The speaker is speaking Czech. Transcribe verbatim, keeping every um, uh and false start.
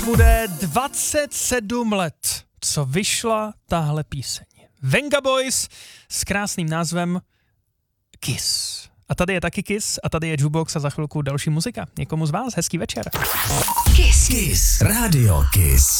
bude dvacet sedm let, co vyšla tahle píseň. Venga Boys s krásným názvem Kiss. A tady je taky Kiss a tady je Jukebox a za chvilku další muzika. Někomu z vás hezký večer. Kiss. Kiss. Radio Kiss.